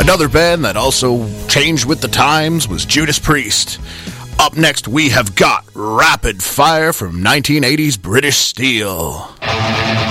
Another band that also changed with the times was Judas Priest. Up next, we have got Rapid Fire from 1980's British Steel.